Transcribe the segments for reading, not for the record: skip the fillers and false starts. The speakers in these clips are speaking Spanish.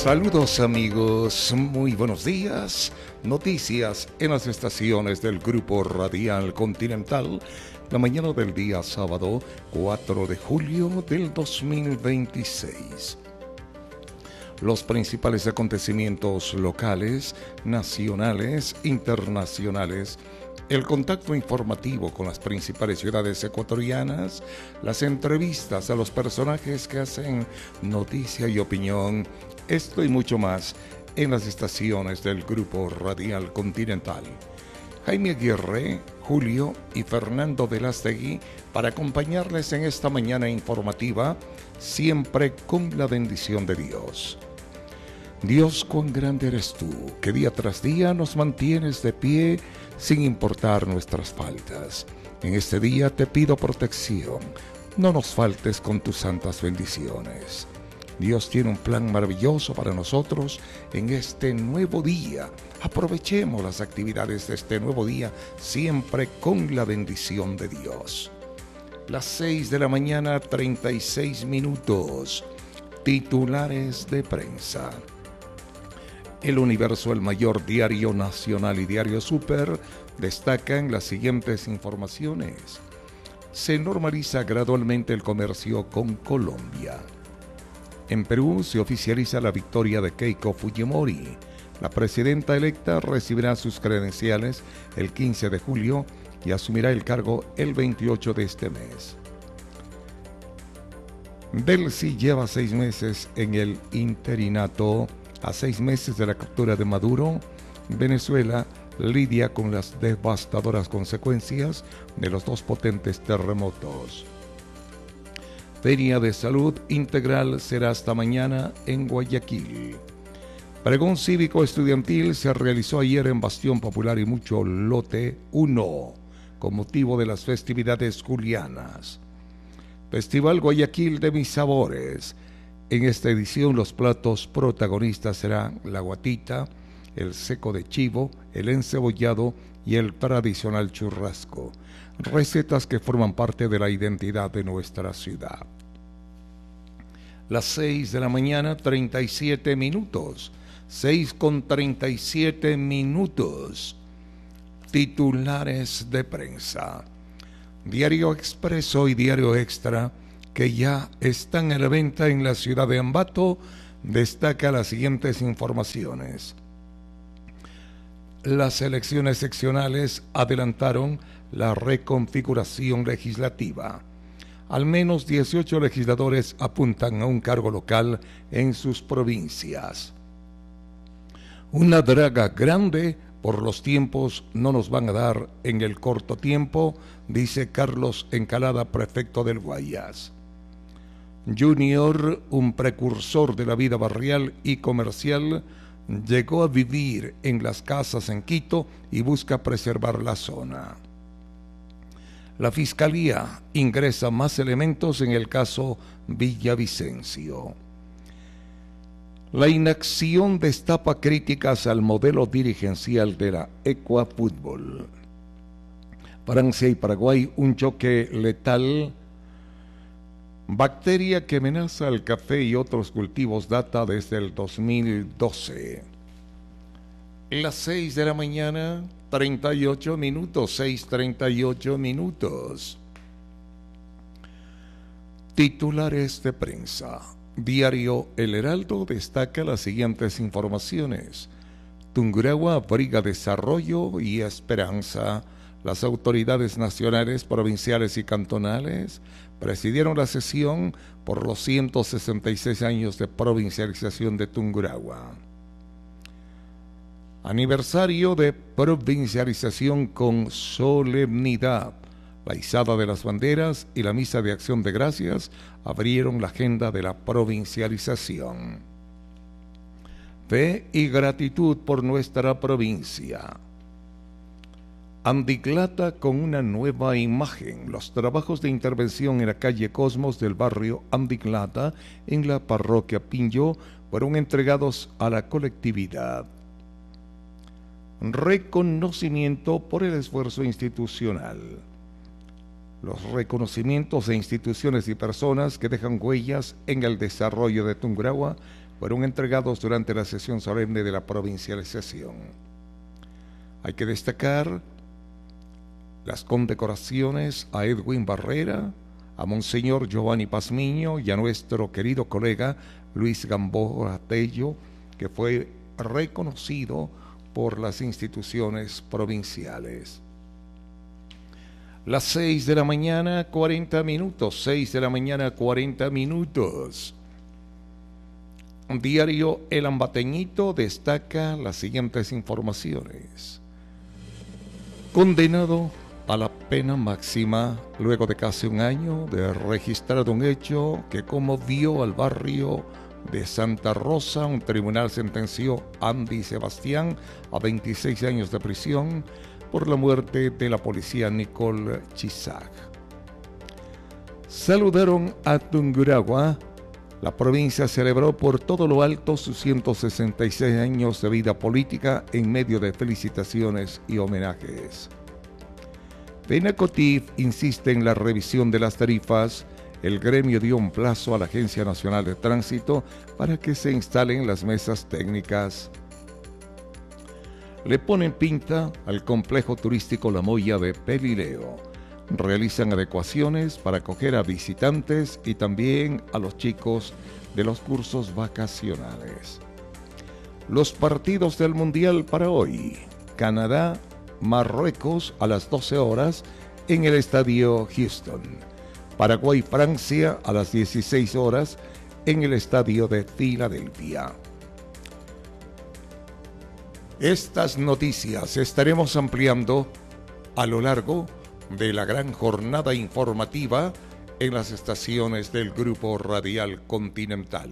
Saludos amigos, muy buenos días. Noticias en las estaciones del Grupo Radial Continental, la mañana del día sábado 4 de julio del 2026. Los principales acontecimientos locales, nacionales, internacionales, el contacto informativo con las principales ciudades ecuatorianas, las entrevistas a los personajes que hacen noticia y opinión, esto y mucho más en las estaciones del Grupo Radial Continental. Jaime Aguirre, Julio y Fernando Velástegui para acompañarles en esta mañana informativa, siempre con la bendición de Dios. Dios, cuán grande eres tú, que día tras día nos mantienes de pie sin importar nuestras faltas. En este día te pido protección, no nos faltes con tus santas bendiciones. Dios tiene un plan maravilloso para nosotros en este nuevo día. Aprovechemos las actividades de este nuevo día siempre con la bendición de Dios. Las 6 de la mañana, 36 minutos. Titulares de prensa. El Universo, el mayor diario nacional y diario Super, destacan las siguientes informaciones. Se normaliza gradualmente el comercio con Colombia. En Perú se oficializa la victoria de Keiko Fujimori. La presidenta electa recibirá sus credenciales el 15 de julio y asumirá el cargo el 28 de este mes. Delcy lleva 6 meses en el interinato. A 6 meses de la captura de Maduro, Venezuela lidia con las devastadoras consecuencias de los 2 potentes terremotos. Feria de Salud Integral será hasta mañana en Guayaquil. Pregón cívico estudiantil se realizó ayer en Bastión Popular y Mucho Lote 1, con motivo de las festividades julianas. Festival Guayaquil de Mis Sabores. En esta edición los platos protagonistas serán la guatita, el seco de chivo, el encebollado y el tradicional churrasco. Recetas que forman parte de la identidad de nuestra ciudad. Las 6 de la mañana, 37 minutos. 6:37. Titulares de prensa. Diario Expreso y Diario Extra, que ya están en la venta en la ciudad de Ambato, destaca las siguientes informaciones. Las elecciones seccionales adelantaron la reconfiguración legislativa. Al menos 18 legisladores apuntan a un cargo local en sus provincias. Una draga grande por los tiempos no nos van a dar en el corto tiempo, dice Carlos Encalada, prefecto del Guayas. Junior, un precursor de la vida barrial y comercial, llegó a vivir en las casas en Quito y busca preservar la zona. La Fiscalía ingresa más elementos en el caso Villavicencio. La inacción destapa críticas al modelo dirigencial de la Ecuafútbol. Francia y Paraguay, un choque letal. Bacteria que amenaza el café y otros cultivos data desde el 2012. Las 6 de la mañana, 38 minutos, 6:38 minutos. Titulares de prensa. Diario El Heraldo destaca las siguientes informaciones. Tungurahua abriga desarrollo y esperanza. Las autoridades nacionales, provinciales y cantonales presidieron la sesión por los 166 años de provincialización de Tungurahua. Aniversario de provincialización con solemnidad. La izada de las banderas y la misa de acción de gracias abrieron la agenda de la provincialización. Fe y gratitud por nuestra provincia. Andiglata con una nueva imagen. Los trabajos de intervención en la calle Cosmos del barrio Andiglata en la parroquia Pinjo fueron entregados a la colectividad. Reconocimiento por el esfuerzo institucional. Los reconocimientos de instituciones y personas que dejan huellas en el desarrollo de Tungurahua fueron entregados durante la sesión solemne de la provincialización. Hay que destacar las condecoraciones a Edwin Barrera, a Monseñor Giovanni Pazmiño y a nuestro querido colega Luis Gamboa Tello, que fue reconocido por las instituciones provinciales. Las 6 de la mañana, 40 minutos, 6 de la mañana, 40 minutos. Diario El Ambateñito destaca las siguientes informaciones. Condenado a la pena máxima luego de casi un año de registrado un hecho que conmovió al barrio de Santa Rosa, un tribunal sentenció a Andy Sebastián a 26 años de prisión por la muerte de la policía Nicole Chisak. Saludaron a Tungurahua. La provincia celebró por todo lo alto sus 166 años de vida política en medio de felicitaciones y homenajes. FENACOTIF insiste en la revisión de las tarifas. El gremio dio un plazo a la Agencia Nacional de Tránsito para que se instalen las mesas técnicas. Le ponen pinta al complejo turístico La Moya de Pelileo. Realizan adecuaciones para acoger a visitantes y también a los chicos de los cursos vacacionales. Los partidos del Mundial para hoy. Canadá, Marruecos a las 12 horas en el estadio Houston. Paraguay, Francia a las 16 horas en el estadio de Filadelfia. Estas noticias estaremos ampliando a lo largo de la gran jornada informativa en las estaciones del Grupo Radial Continental.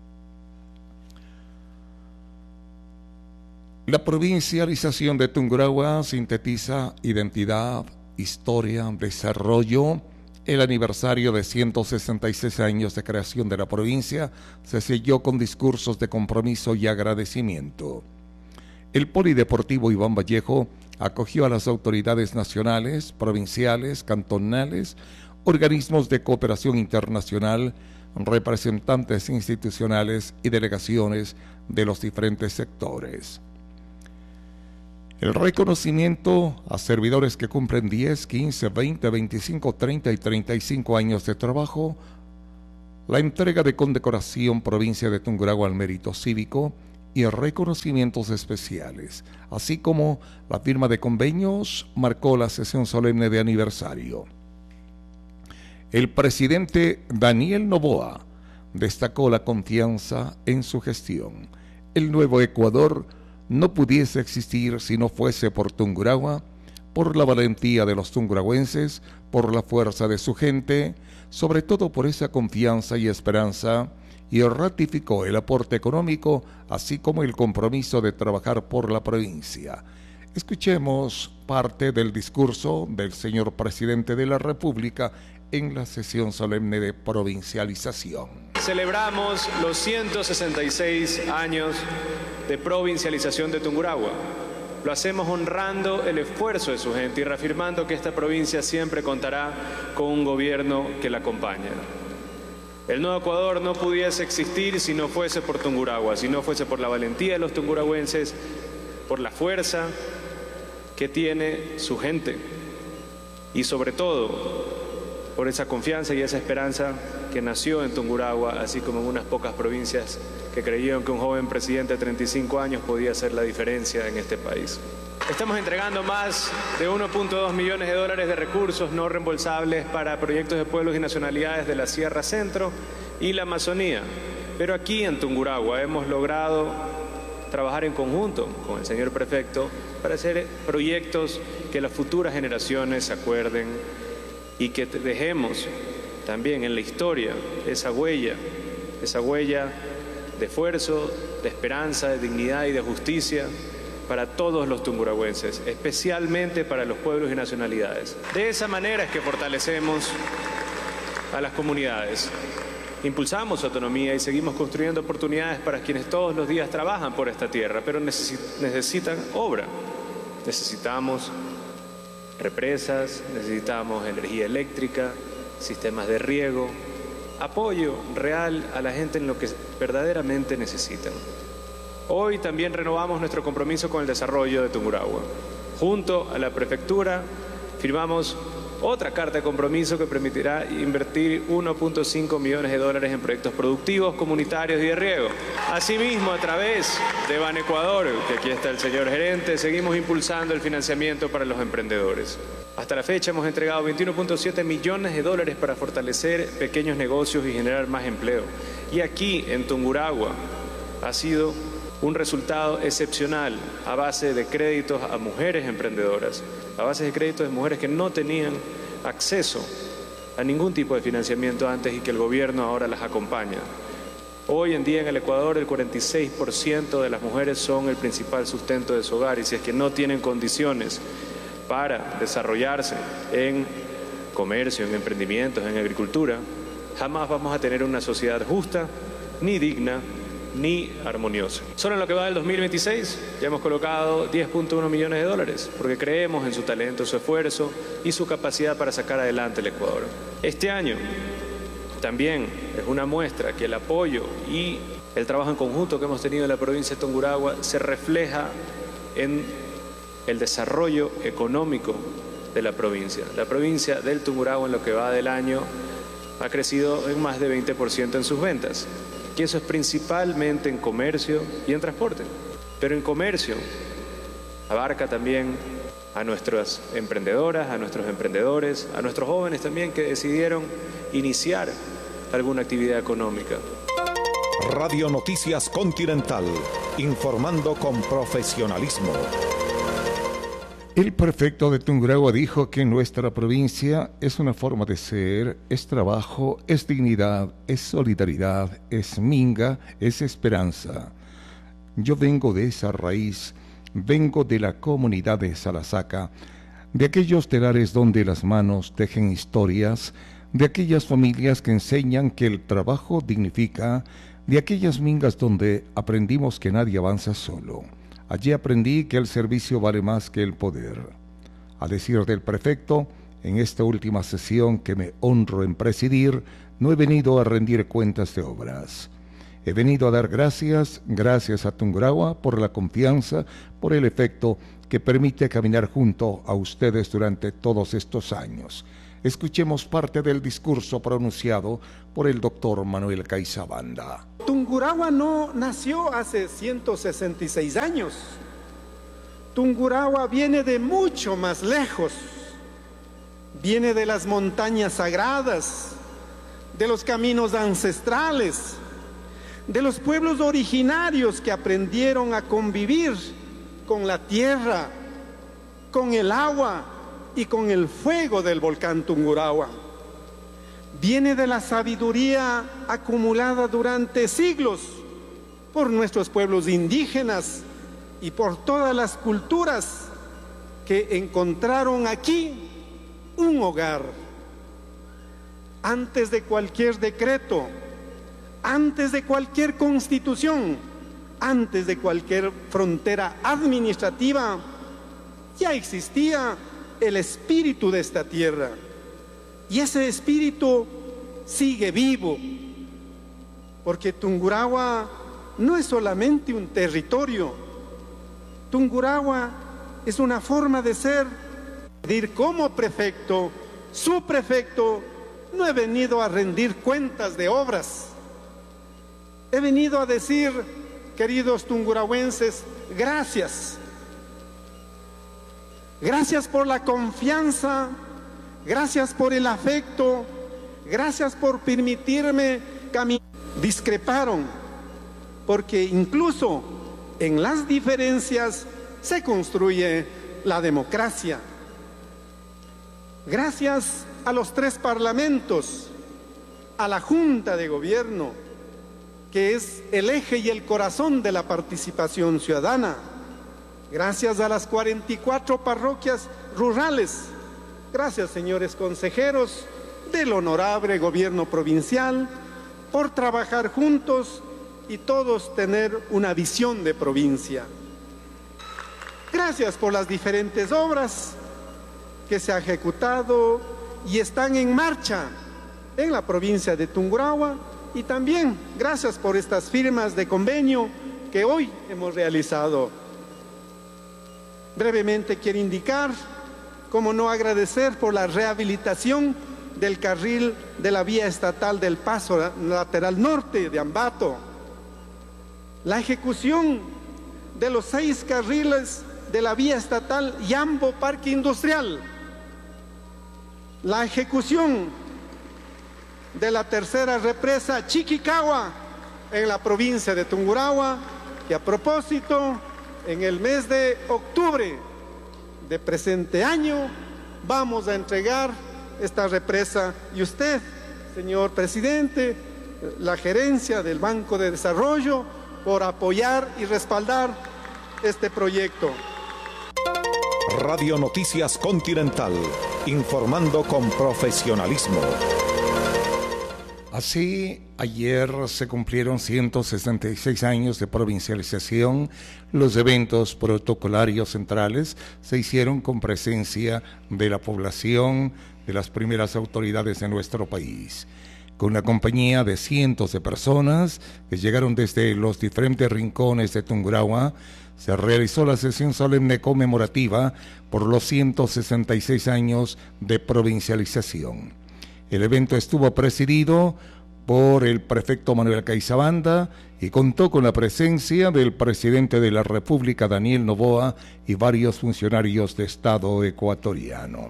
La provincialización de Tungurahua sintetiza identidad, historia, desarrollo. El aniversario de 166 años de creación de la provincia se selló con discursos de compromiso y agradecimiento. El Polideportivo Iván Vallejo acogió a las autoridades nacionales, provinciales, cantonales, organismos de cooperación internacional, representantes institucionales y delegaciones de los diferentes sectores. El reconocimiento a servidores que cumplen 10, 15, 20, 25, 30 y 35 años de trabajo, la entrega de condecoración Provincia de Tungurahua al mérito cívico y reconocimientos especiales, así como la firma de convenios, marcó la sesión solemne de aniversario. El presidente Daniel Noboa destacó la confianza en su gestión. El nuevo Ecuador no pudiese existir si no fuese por Tungurahua, por la valentía de los tungurahuenses, por la fuerza de su gente, sobre todo por esa confianza y esperanza, y ratificó el aporte económico, así como el compromiso de trabajar por la provincia. Escuchemos parte del discurso del señor presidente de la República en la sesión solemne de provincialización. Celebramos los 166 años de provincialización de Tungurahua. Lo hacemos honrando el esfuerzo de su gente y reafirmando que esta provincia siempre contará con un gobierno que la acompañe. El nuevo Ecuador no pudiese existir si no fuese por Tungurahua, si no fuese por la valentía de los tungurahuenses, por la fuerza que tiene su gente y sobre todo por esa confianza y esa esperanza que nació en Tungurahua, así como en unas pocas provincias que creyeron que un joven presidente de 35 años podía hacer la diferencia en este país. Estamos entregando más de 1.2 millones de dólares de recursos no reembolsables para proyectos de pueblos y nacionalidades de la Sierra Centro y la Amazonía. Pero aquí en Tungurahua hemos logrado trabajar en conjunto con el señor prefecto para hacer proyectos que las futuras generaciones se acuerden y que dejemos también en la historia esa huella de esfuerzo, de esperanza, de dignidad y de justicia para todos los tunguragüenses, especialmente para los pueblos y nacionalidades. De esa manera es que fortalecemos a las comunidades, impulsamos su autonomía y seguimos construyendo oportunidades para quienes todos los días trabajan por esta tierra, pero necesitan obra. Necesitamos represas, necesitamos energía eléctrica, sistemas de riego, apoyo real a la gente en lo que verdaderamente necesitan. Hoy también renovamos nuestro compromiso con el desarrollo de Tungurahua. Junto a la prefectura firmamos otra carta de compromiso que permitirá invertir 1.5 millones de dólares en proyectos productivos, comunitarios y de riego. Asimismo, a través de Banecuador, que aquí está el señor gerente, seguimos impulsando el financiamiento para los emprendedores. Hasta la fecha hemos entregado 21.7 millones de dólares para fortalecer pequeños negocios y generar más empleo. Y aquí, en Tungurahua, ha sido un resultado excepcional a base de créditos a mujeres emprendedoras, a base de créditos de mujeres que no tenían acceso a ningún tipo de financiamiento antes y que el gobierno ahora las acompaña. Hoy en día en el Ecuador el 46% de las mujeres son el principal sustento de su hogar, y si es que no tienen condiciones para desarrollarse en comercio, en emprendimientos, en agricultura, jamás vamos a tener una sociedad justa, ni digna, ni armoniosa. Solo en lo que va del 2026 ya hemos colocado 10.1 millones de dólares porque creemos en su talento, su esfuerzo y su capacidad para sacar adelante el Ecuador. Este año también es una muestra que el apoyo y el trabajo en conjunto que hemos tenido en la provincia de Tungurahua se refleja en el desarrollo económico de la provincia. La provincia del Tungurahua en lo que va del año ha crecido en más de 20% en sus ventas. Y eso es principalmente en comercio y en transporte. Pero en comercio abarca también a nuestras emprendedoras, a nuestros emprendedores, a nuestros jóvenes también que decidieron iniciar alguna actividad económica. Radio Noticias Continental, informando con profesionalismo. El prefecto de Tungurahua dijo que nuestra provincia es una forma de ser, es trabajo, es dignidad, es solidaridad, es minga, es esperanza. Yo vengo de esa raíz, vengo de la comunidad de Salasaca, de aquellos telares donde las manos tejen historias, de aquellas familias que enseñan que el trabajo dignifica, de aquellas mingas donde aprendimos que nadie avanza solo. Allí aprendí que el servicio vale más que el poder. A decir del prefecto, en esta última sesión que me honro en presidir, no he venido a rendir cuentas de obras. He venido a dar gracias a Tungurahua por la confianza, por el efecto que permite caminar junto a ustedes durante todos estos años. Escuchemos parte del discurso pronunciado por el doctor Manuel Caizabanda. Tungurahua no nació hace 166 años. Tungurahua viene de mucho más lejos. Viene de las montañas sagradas, de los caminos ancestrales, de los pueblos originarios que aprendieron a convivir con la tierra, con el agua y con el fuego del volcán Tungurahua. Viene de la sabiduría acumulada durante siglos por nuestros pueblos indígenas y por todas las culturas que encontraron aquí un hogar. Antes de cualquier decreto, antes de cualquier constitución, antes de cualquier frontera administrativa, ya existía el espíritu de esta tierra. Y ese espíritu sigue vivo, porque Tungurahua no es solamente un territorio. Tungurahua es una forma de ser. Como prefecto, su prefecto, no he venido a rendir cuentas de obras. He venido a decir, queridos tungurahuenses, gracias. Gracias por la confianza, gracias por el afecto, gracias por permitirme caminar. Discreparon, porque incluso en las diferencias se construye la democracia. Gracias a los 3 parlamentos, a la Junta de Gobierno, que es el eje y el corazón de la participación ciudadana. Gracias a las 44 parroquias rurales. Gracias, señores consejeros del honorable gobierno provincial, por trabajar juntos y todos tener una visión de provincia. Gracias por las diferentes obras que se han ejecutado y están en marcha en la provincia de Tungurahua, y también gracias por estas firmas de convenio que hoy hemos realizado. Brevemente quiero indicar, cómo no agradecer por la rehabilitación del carril de la vía estatal del Paso lateral norte de Ambato, la ejecución de los 6 carriles de la vía estatal Yambo Parque Industrial, la ejecución de la tercera represa Chiquicagua en la provincia de Tungurahua, que a propósito, en el mes de octubre de presente año vamos a entregar esta represa, y usted, señor presidente, la gerencia del Banco de Desarrollo, por apoyar y respaldar este proyecto. Radio Noticias Continental, informando con profesionalismo. Así, ayer se cumplieron 166 años de provincialización. Los eventos protocolarios centrales se hicieron con presencia de la población, de las primeras autoridades de nuestro país. Con una compañía de cientos de personas que llegaron desde los diferentes rincones de Tungurahua, se realizó la sesión solemne conmemorativa por los 166 años de provincialización. El evento estuvo presidido por el prefecto Manuel Caizabanda y contó con la presencia del presidente de la República, Daniel Noboa, y varios funcionarios de Estado ecuatoriano.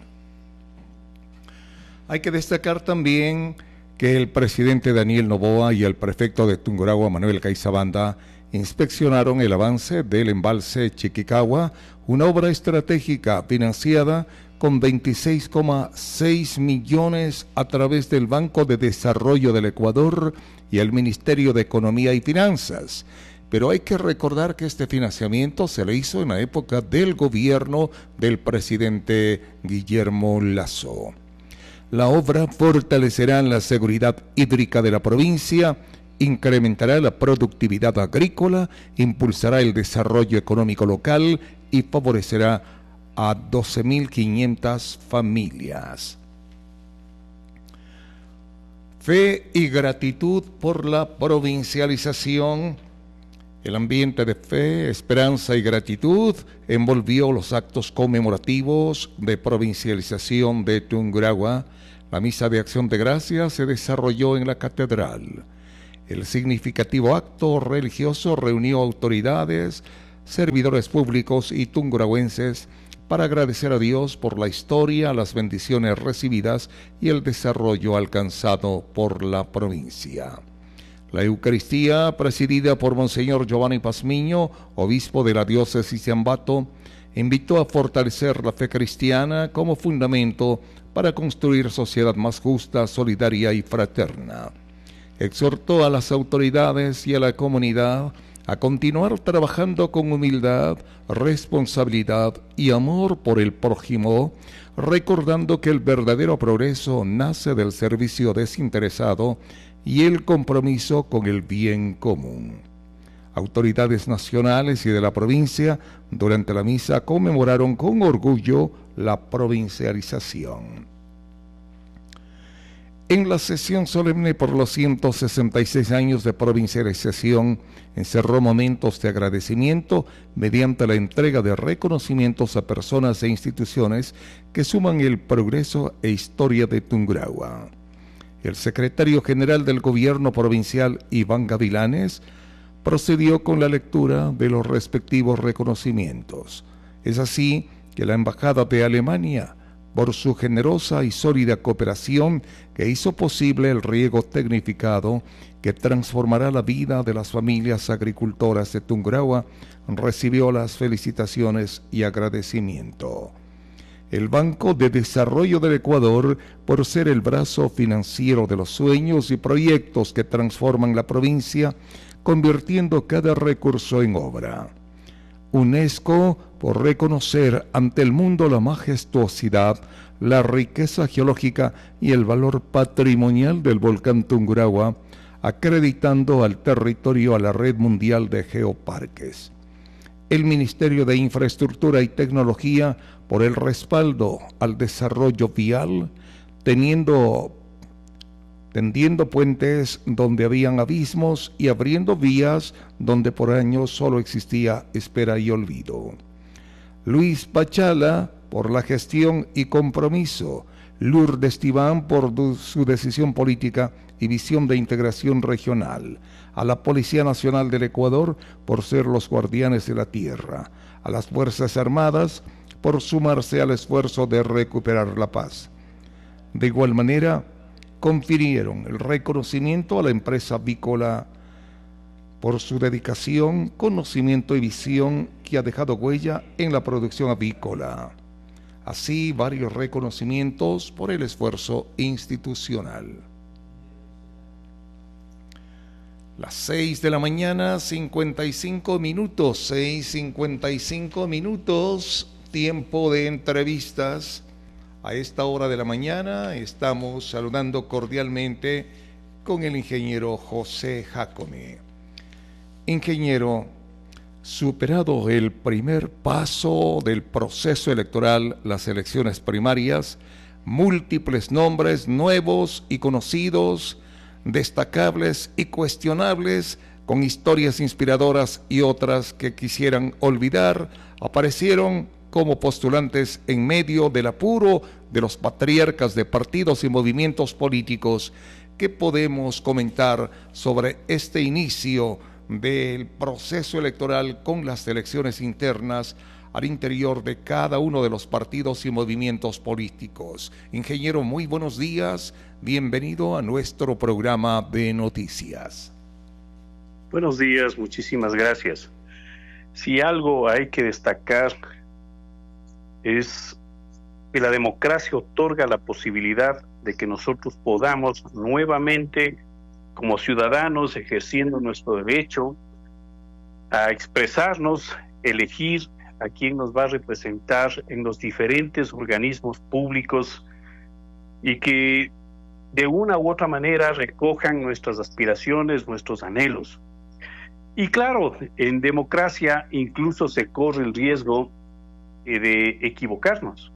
Hay que destacar también que el presidente Daniel Noboa y el prefecto de Tungurahua, Manuel Caizabanda, inspeccionaron el avance del embalse Chiquicagua, una obra estratégica financiada con 26,6 millones a través del Banco de Desarrollo del Ecuador y el Ministerio de Economía y Finanzas. Pero hay que recordar que este financiamiento se le hizo en la época del gobierno del presidente Guillermo Lasso. La obra fortalecerá la seguridad hídrica de la provincia, incrementará la productividad agrícola, impulsará el desarrollo económico local y favorecerá a 12.500 familias. Fe y gratitud por la provincialización. El ambiente de fe, esperanza y gratitud envolvió los actos conmemorativos de provincialización de Tungurahua. La misa de acción de gracias se desarrolló en la catedral. El significativo acto religioso reunió autoridades, servidores públicos y tungurahuenses para agradecer a Dios por la historia, las bendiciones recibidas y el desarrollo alcanzado por la provincia. La Eucaristía, presidida por Monseñor Giovanni Pazmiño, obispo de la diócesis de Ambato, invitó a fortalecer la fe cristiana como fundamento para construir sociedad más justa, solidaria y fraterna. Exhortó a las autoridades y a la comunidad a continuar trabajando con humildad, responsabilidad y amor por el prójimo, recordando que el verdadero progreso nace del servicio desinteresado y el compromiso con el bien común. Autoridades nacionales y de la provincia durante la misa conmemoraron con orgullo la provincialización. En la sesión solemne por los 166 años de provincialización, encerró momentos de agradecimiento mediante la entrega de reconocimientos a personas e instituciones que suman el progreso e historia de Tungurahua. El secretario general del gobierno provincial, Iván Gavilanes, procedió con la lectura de los respectivos reconocimientos. Es así que la Embajada de Alemania, por su generosa y sólida cooperación que hizo posible el riego tecnificado que transformará la vida de las familias agricultoras de Tungurahua, recibió las felicitaciones y agradecimiento. El Banco de Desarrollo del Ecuador, por ser el brazo financiero de los sueños y proyectos que transforman la provincia, convirtiendo cada recurso en obra. UNESCO, por reconocer ante el mundo la majestuosidad, la riqueza geológica y el valor patrimonial del volcán Tungurahua, acreditando al territorio a la Red Mundial de Geoparques. El Ministerio de Infraestructura y Tecnología, por el respaldo al desarrollo vial, teniendo tendiendo puentes donde habían abismos y abriendo vías donde por años solo existía espera y olvido. Luis Pachala por la gestión y compromiso, Lourdes Tibán por su decisión política y visión de integración regional, a la Policía Nacional del Ecuador por ser los guardianes de la tierra, a las Fuerzas Armadas por sumarse al esfuerzo de recuperar la paz. De igual manera, confirieron el reconocimiento a la empresa avícola por su dedicación, conocimiento y visión que ha dejado huella en la producción avícola. Así, varios reconocimientos por el esfuerzo institucional. Las 6 de la mañana, 55 minutos, 6:55 minutos, tiempo de entrevistas. A esta hora de la mañana estamos saludando cordialmente con el ingeniero José Jácome. Ingeniero, superado el primer paso del proceso electoral, las elecciones primarias, múltiples nombres nuevos y conocidos, destacables y cuestionables, con historias inspiradoras y otras que quisieran olvidar, aparecieron como postulantes en medio del apuro de los patriarcas de partidos y movimientos políticos. ¿Qué podemos comentar sobre este inicio del proceso electoral con las elecciones internas al interior de cada uno de los partidos y movimientos políticos? Ingeniero, muy buenos días, bienvenido a nuestro programa de noticias. Buenos días, muchísimas gracias. Si algo hay que destacar es que la democracia otorga la posibilidad de que nosotros podamos nuevamente, como ciudadanos, ejerciendo nuestro derecho a expresarnos, elegir a quién nos va a representar en los diferentes organismos públicos y que de una u otra manera recojan nuestras aspiraciones, nuestros anhelos. Y claro, en democracia incluso se corre el riesgo de equivocarnos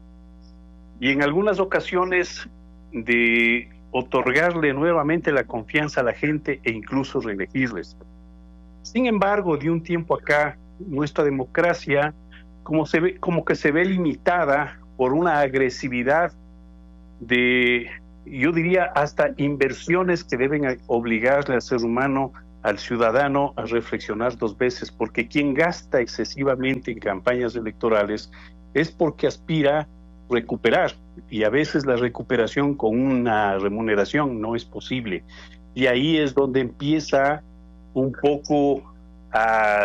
y en algunas ocasiones de otorgarle nuevamente la confianza a la gente e incluso reelegirles. Sin embargo, de un tiempo acá, nuestra democracia como que se ve limitada por una agresividad de, yo diría, hasta inversiones que deben obligarle al ser humano, al ciudadano, a reflexionar dos veces, porque quien gasta excesivamente en campañas electorales es porque aspira a recuperar, y a veces la recuperación con una remuneración no es posible. Y ahí es donde empieza un poco a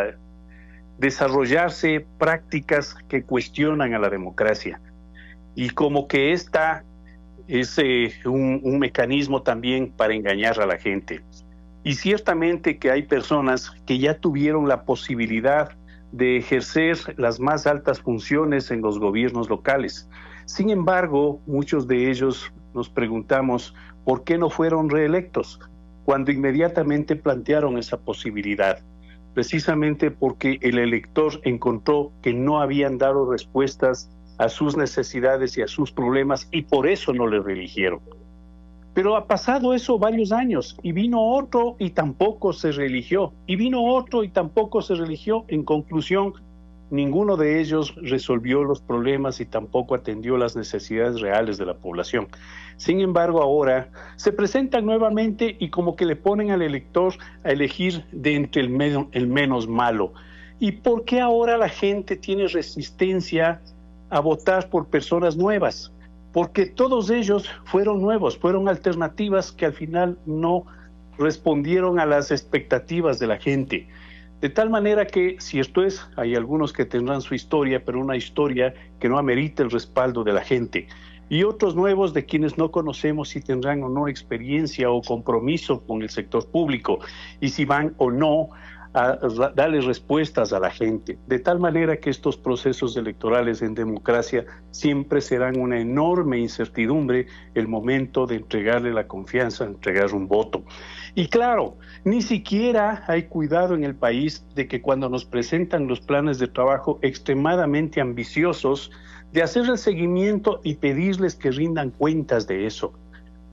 desarrollarse prácticas que cuestionan a la democracia. Y como que esta es un mecanismo también para engañar a la gente. Y ciertamente que hay personas que ya tuvieron la posibilidad de ejercer las más altas funciones en los gobiernos locales. Sin embargo, muchos de ellos nos preguntamos por qué no fueron reelectos, cuando inmediatamente plantearon esa posibilidad, precisamente porque el elector encontró que no habían dado respuestas a sus necesidades y a sus problemas y por eso no le reeligieron. Pero ha pasado eso varios años y vino otro y tampoco se reeligió, y vino otro y tampoco se reeligió. En conclusión, ninguno de ellos resolvió los problemas y tampoco atendió las necesidades reales de la población. Sin embargo, ahora se presentan nuevamente y como que le ponen al elector a elegir de entre el menos malo. ¿Y por qué ahora la gente tiene resistencia a votar por personas nuevas? Porque todos ellos fueron nuevos, fueron alternativas que al final no respondieron a las expectativas de la gente. De tal manera que, cierto es, hay algunos que tendrán su historia, pero una historia que no amerita el respaldo de la gente. Y otros nuevos de quienes no conocemos si tendrán o no experiencia o compromiso con el sector público y si van o no a darle respuestas a la gente. De tal manera que estos procesos electorales en democracia siempre serán una enorme incertidumbre el momento de entregarle la confianza, entregar un voto. Y claro, ni siquiera hay cuidado en el país de que cuando nos presentan los planes de trabajo extremadamente ambiciosos, de hacer el seguimiento y pedirles que rindan cuentas de eso.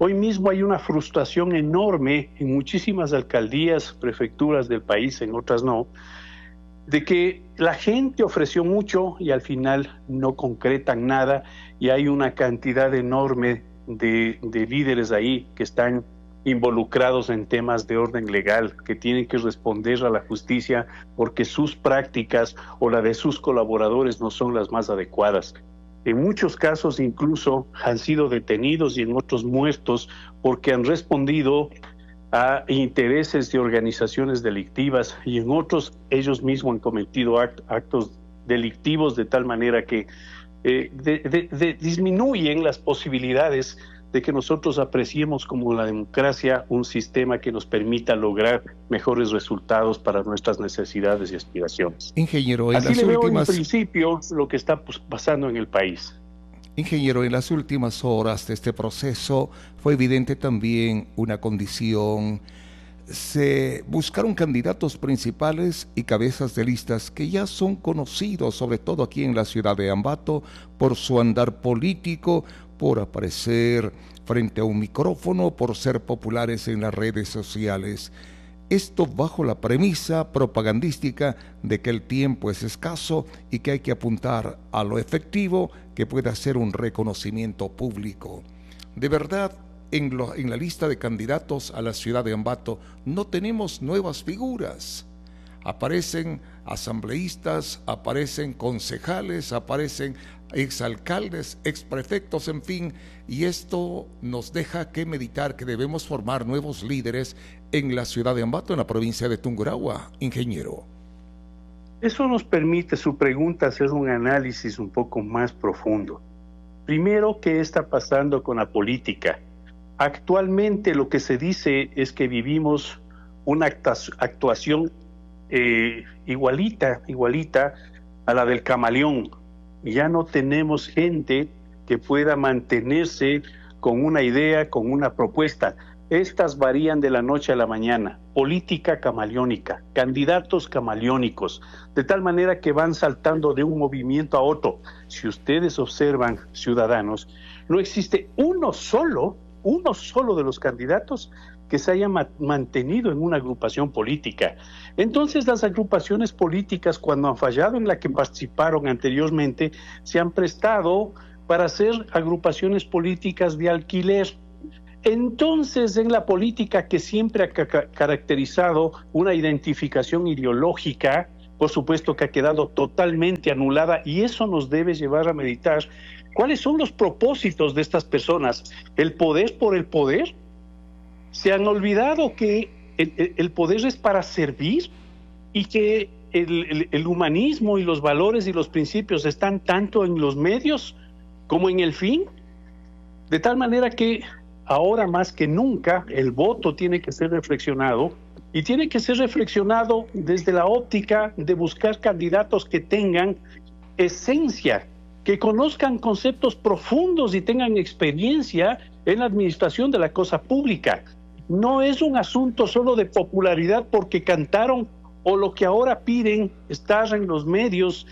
Hoy mismo hay una frustración enorme en muchísimas alcaldías, prefecturas del país, en otras no, de que la gente ofreció mucho y al final no concretan nada, y hay una cantidad enorme de líderes ahí que están involucrados en temas de orden legal, que tienen que responder a la justicia porque sus prácticas o la de sus colaboradores no son las más adecuadas. En muchos casos incluso han sido detenidos y en otros muertos porque han respondido a intereses de organizaciones delictivas, y en otros ellos mismos han cometido actos delictivos de tal manera que disminuyen las posibilidades de que nosotros apreciemos como la democracia un sistema que nos permita lograr mejores resultados para nuestras necesidades y aspiraciones. Ingeniero, así le veo en principio lo que está pasando en el país. Ingeniero, en las últimas horas de este proceso fue evidente también una condición. Se buscaron candidatos principales y cabezas de listas que ya son conocidos, sobre todo aquí en la ciudad de Ambato, por su andar político, por aparecer frente a un micrófono, por ser populares en las redes sociales. Esto bajo la premisa propagandística de que el tiempo es escaso y que hay que apuntar a lo efectivo que pueda ser un reconocimiento público. De verdad, en la lista de candidatos a la ciudad de Ambato no tenemos nuevas figuras. Aparecen asambleístas, aparecen concejales, aparecen exalcaldes, exprefectos, en fin, y esto nos deja que meditar que debemos formar nuevos líderes en la ciudad de Ambato, en la provincia de Tungurahua, ingeniero. Eso nos permite, su pregunta, hacer un análisis un poco más profundo. Primero, ¿qué está pasando con la política? Actualmente lo que se dice es que vivimos una actuación igualita a la del camaleón. Ya no tenemos gente que pueda mantenerse con una idea, con una propuesta. Estas varían de la noche a la mañana. Política camaleónica, candidatos camaleónicos, de tal manera que van saltando de un movimiento a otro. Si ustedes observan, ciudadanos, no existe uno solo de los candidatos que se haya mantenido en una agrupación política. Entonces las agrupaciones políticas, cuando han fallado en la que participaron anteriormente, se han prestado para hacer agrupaciones políticas de alquiler. Entonces, en la política, que siempre ha caracterizado una identificación ideológica, por supuesto que ha quedado totalmente anulada, y eso nos debe llevar a meditar cuáles son los propósitos de estas personas. ¿El poder por el poder? Se han olvidado que el poder es para servir, y que el humanismo y los valores y los principios están tanto en los medios como en el fin, de tal manera que ahora más que nunca el voto tiene que ser reflexionado, y tiene que ser reflexionado desde la óptica de buscar candidatos que tengan esencia, que conozcan conceptos profundos y tengan experiencia en la administración de la cosa pública. No es un asunto solo de popularidad porque cantaron, o lo que ahora piden estar en los medios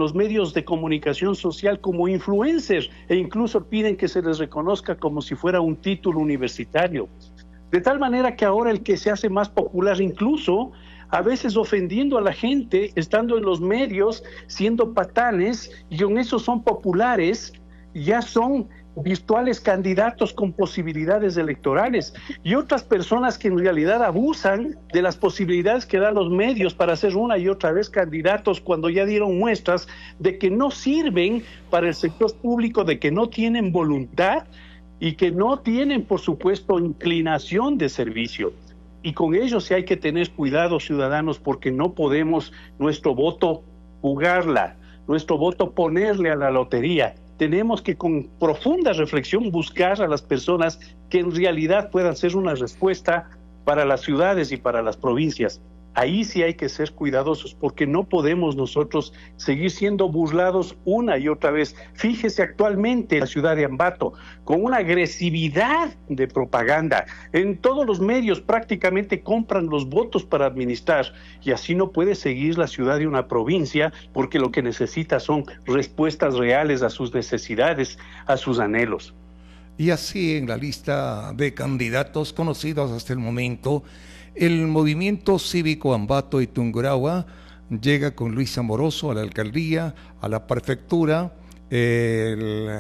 de comunicación social como influencers, e incluso piden que se les reconozca como si fuera un título universitario. De tal manera que ahora el que se hace más popular, incluso a veces ofendiendo a la gente, estando en los medios, siendo patanes, y con eso son populares, ya son virtuales candidatos con posibilidades electorales, y otras personas que en realidad abusan de las posibilidades que dan los medios para ser una y otra vez candidatos, cuando ya dieron muestras de que no sirven para el sector público, de que no tienen voluntad y que no tienen, por supuesto, inclinación de servicio. Y con ello sí hay que tener cuidado, ciudadanos, porque no podemos nuestro voto jugarla, nuestro voto ponerle a la lotería. Tenemos que, con profunda reflexión, buscar a las personas que en realidad puedan ser una respuesta para las ciudades y para las provincias. Ahí sí hay que ser cuidadosos, porque no podemos nosotros seguir siendo burlados una y otra vez. Fíjese actualmente la ciudad de Ambato, con una agresividad de propaganda. En todos los medios prácticamente compran los votos para administrar, y así no puede seguir la ciudad de una provincia, porque lo que necesita son respuestas reales a sus necesidades, a sus anhelos. Y así en la lista de candidatos conocidos hasta el momento, el Movimiento Cívico Ambato y Tungurahua llega con Luis Amoroso a la alcaldía, a la prefectura, el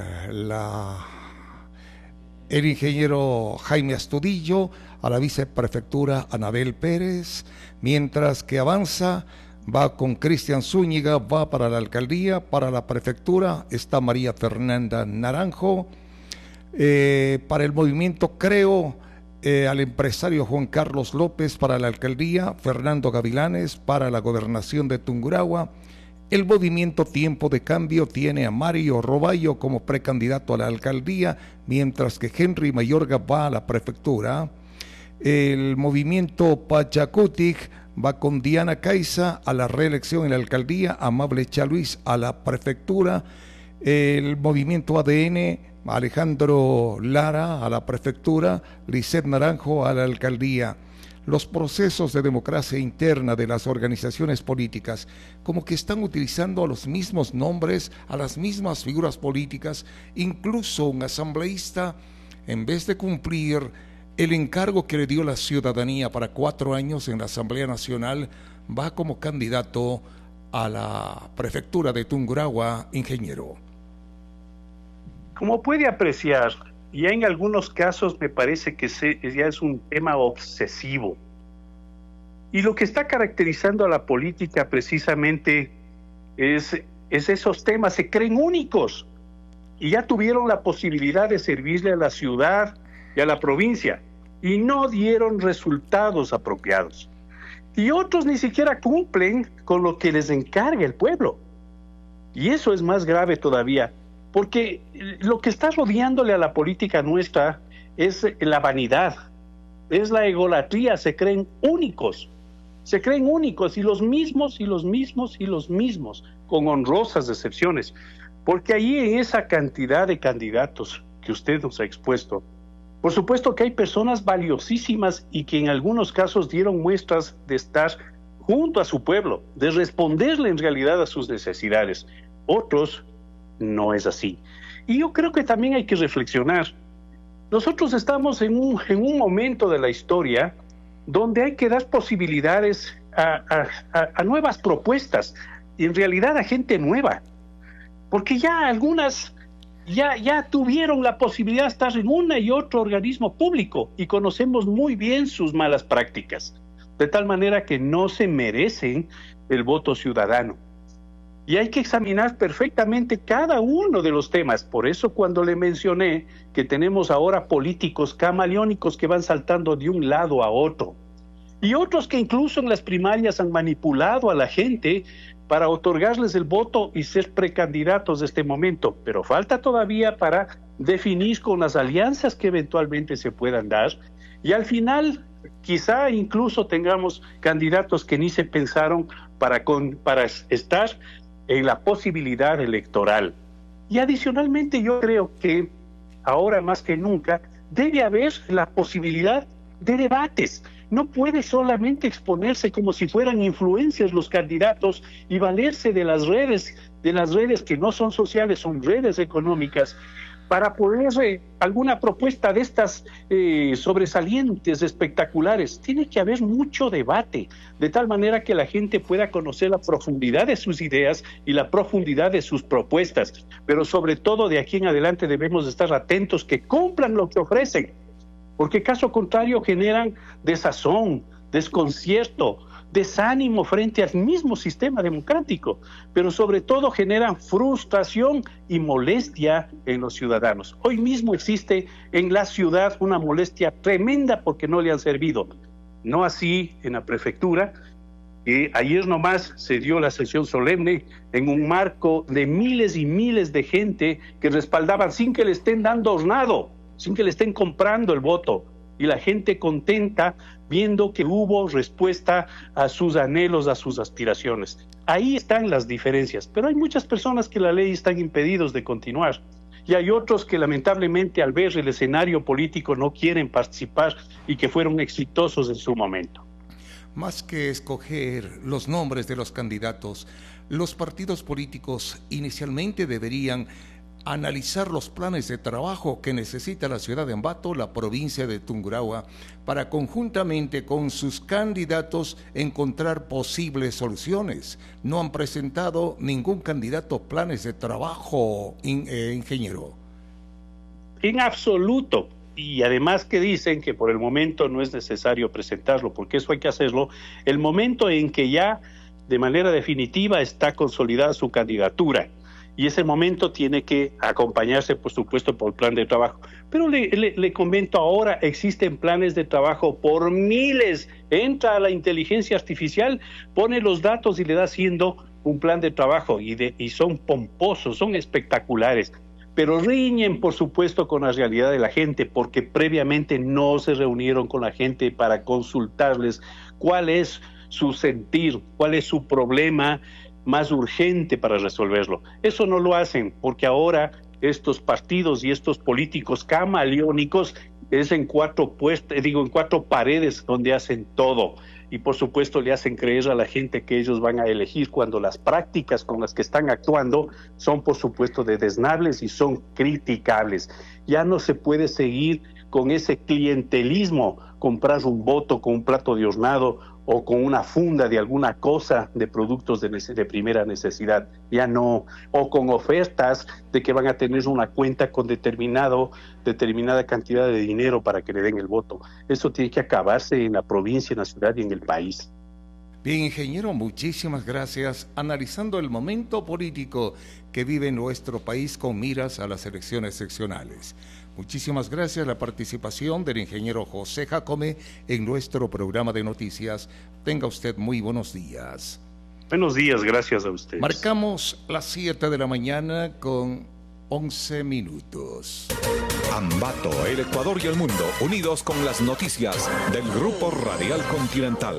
ingeniero Jaime Astudillo, a la viceprefectura Anabel Pérez, mientras que Avanza va con Cristian Zúñiga, va para la alcaldía, para la prefectura está María Fernanda Naranjo, para el movimiento Creo, al empresario Juan Carlos López para la alcaldía, Fernando Gavilanes para la gobernación de Tungurahua. El movimiento Tiempo de Cambio tiene a Mario Roballo como precandidato a la alcaldía, mientras que Henry Mayorga va a la prefectura. El movimiento Pachacutic va con Diana Caiza a la reelección en la alcaldía, Amable Chaluis a la prefectura. El movimiento ADN, Alejandro Lara a la prefectura, Lisset Naranjo a la alcaldía. Los procesos de democracia interna de las organizaciones políticas como que están utilizando a los mismos nombres, a las mismas figuras políticas. Incluso un asambleísta, en vez de cumplir el encargo que le dio la ciudadanía para 4 años en la Asamblea Nacional, va como candidato a la prefectura de Tungurahua, ingeniero. Como puede apreciar, ya en algunos casos me parece que ya es un tema obsesivo. Y lo que está caracterizando a la política precisamente es esos temas, se creen únicos y ya tuvieron la posibilidad de servirle a la ciudad y a la provincia y no dieron resultados apropiados. Y otros ni siquiera cumplen con lo que les encarga el pueblo. Y eso es más grave todavía, porque lo que está rodeándole a la política nuestra es la vanidad, es la egolatría, se creen únicos y los mismos, con honrosas excepciones, porque ahí en esa cantidad de candidatos que usted nos ha expuesto, por supuesto que hay personas valiosísimas y que en algunos casos dieron muestras de estar junto a su pueblo, de responderle en realidad a sus necesidades. Otros no es así. Y yo creo que también hay que reflexionar. Nosotros estamos en un momento de la historia donde hay que dar posibilidades a nuevas propuestas, y en realidad a gente nueva, porque ya algunas ya tuvieron la posibilidad de estar en una y otro organismo público y conocemos muy bien sus malas prácticas, de tal manera que no se merecen el voto ciudadano. Y hay que examinar perfectamente cada uno de los temas. Por eso cuando le mencioné que tenemos ahora políticos camaleónicos que van saltando de un lado a otro, y otros que incluso en las primarias han manipulado a la gente para otorgarles el voto y ser precandidatos de este momento. Pero falta todavía para definir con las alianzas que eventualmente se puedan dar. Y al final, quizá incluso tengamos candidatos que ni se pensaron para estar en la posibilidad electoral. Y adicionalmente yo creo que ahora más que nunca debe haber la posibilidad de debates. No puede solamente exponerse como si fueran influencias los candidatos y valerse de las redes que no son sociales, son redes económicas, para poner alguna propuesta de estas sobresalientes, espectaculares. Tiene que haber mucho debate, de tal manera que la gente pueda conocer la profundidad de sus ideas y la profundidad de sus propuestas. Pero sobre todo de aquí en adelante debemos estar atentos que cumplan lo que ofrecen, porque caso contrario generan desazón, desconcierto, desánimo frente al mismo sistema democrático, pero sobre todo generan frustración y molestia en los ciudadanos. Hoy mismo existe en la ciudad una molestia tremenda porque no le han servido. No así en la prefectura, que ayer nomás se dio la sesión solemne en un marco de miles y miles de gente que respaldaban sin que le estén dando hornado, sin que le estén comprando el voto, y la gente contenta viendo que hubo respuesta a sus anhelos, a sus aspiraciones. Ahí están las diferencias, pero hay muchas personas que la ley están impedidos de continuar, y hay otros que lamentablemente al ver el escenario político no quieren participar y que fueron exitosos en su momento. Más que escoger los nombres de los candidatos, los partidos políticos inicialmente deberían analizar los planes de trabajo que necesita la ciudad de Ambato, la provincia de Tungurahua, para conjuntamente con sus candidatos encontrar posibles soluciones. No han presentado ningún candidato planes de trabajo, ingeniero. En absoluto. Y además que dicen que por el momento no es necesario presentarlo, porque eso hay que hacerlo el momento en que ya de manera definitiva está consolidada su candidatura. Y ese momento tiene que acompañarse, por supuesto, por el plan de trabajo. Pero le comento ahora, existen planes de trabajo por miles. Entra a la inteligencia artificial, pone los datos y le da haciendo un plan de trabajo. Y son pomposos, son espectaculares. Pero riñen, por supuesto, con la realidad de la gente, porque previamente no se reunieron con la gente para consultarles cuál es su sentir, cuál es su problema más urgente para resolverlo. Eso no lo hacen porque ahora estos partidos y estos políticos camaleónicos es en cuatro paredes donde hacen todo. Y por supuesto le hacen creer a la gente que ellos van a elegir cuando las prácticas con las que están actuando son por supuesto desdeñables y son criticables. Ya no se puede seguir con ese clientelismo, comprar un voto con un plato de hornado o con una funda de alguna cosa de productos de primera necesidad, ya no, o con ofertas de que van a tener una cuenta con determinada cantidad de dinero para que le den el voto. Eso tiene que acabarse en la provincia, en la ciudad y en el país. Bien, ingeniero, muchísimas gracias. Analizando el momento político que vive nuestro país con miras a las elecciones seccionales. Muchísimas gracias la participación del ingeniero José Jacome en nuestro programa de noticias. Tenga usted muy buenos días. Buenos días, gracias a ustedes. Marcamos las 7 de la mañana con 11 minutos. Ambato, el Ecuador y el mundo, unidos con las noticias del Grupo Radial Continental.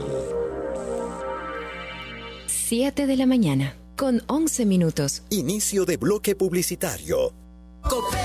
7 de la mañana, con 11 minutos. Inicio de bloque publicitario.